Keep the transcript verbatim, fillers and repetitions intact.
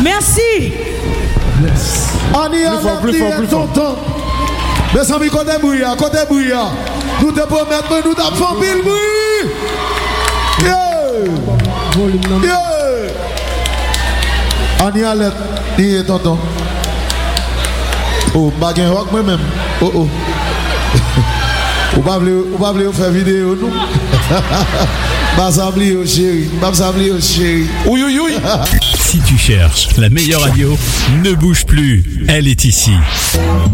Merci. On y a plus fort, plus fort. Mes amis, côté bouillard, côté bouillard. Nous te promettons, nous t'avons fait le bruit. Yeah. Yeah. On y a l'aide, ni tonton. Oh, baguette rock moi-même. Oh oh. Ou pas voulez faire vidéo nous? Pas s'abli au chéri, pas s'abli au chéri. Oui oui oui. Si tu cherches la meilleure radio, ne bouge plus, elle est ici.